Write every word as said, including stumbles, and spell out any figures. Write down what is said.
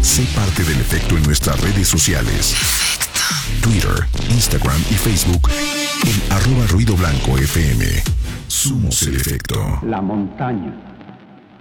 Sé parte del efecto en nuestras redes sociales. Twitter, Instagram y Facebook en arroba ruido blanco F M. Somos el efecto. La montaña